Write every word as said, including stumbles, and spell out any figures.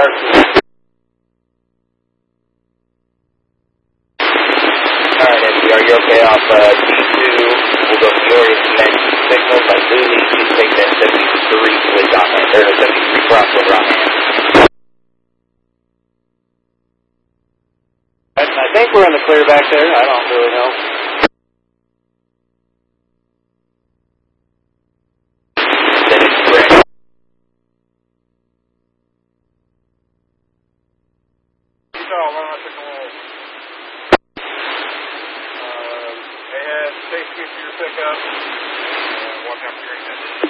Alright, F D R, you're okay off uh, D two. We'll go Peoria ten signals. I believe you take that seventy-three switch on hand, or the seventy-three crossover on hand. I, I think we're in the clear back there. I don't really know. That is correct. Hey, Ed, stay tuned for your pickup. Uh, walk out here.